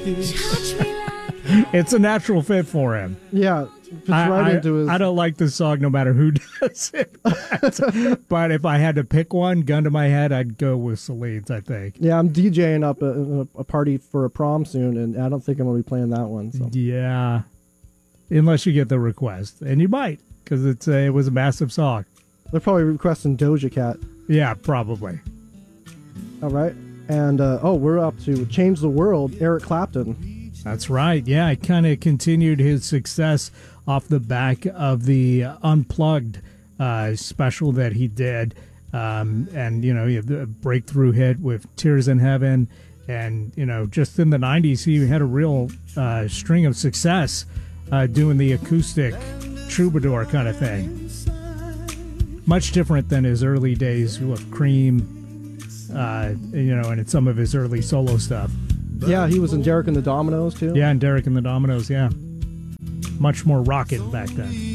It's a natural fit for him. Yeah, fits right into his. I don't like this song no matter who does it. But if I had to pick one, gun to my head, I'd go with Celine's, I think. Yeah, I'm DJing up a party for a prom soon, and I don't think I'm going to be playing that one. So. Yeah, unless you get the request. And you might, because it was a massive song. They're probably requesting Doja Cat. Yeah, probably. All right. And, we're up to Change the World, Eric Clapton. That's right. Yeah, I kind of continued his success off the back of the Unplugged special that he did. And, you know, he had the breakthrough hit with Tears in Heaven. And, you know, just in the 90s, he had a real string of success doing the acoustic troubadour kind of thing. Much different than his early days with Cream. You know, and in some of his early solo stuff. Yeah, he was in Derek and the Dominoes, too. Yeah, and Derek and the Dominoes, yeah. Much more rockin' back then.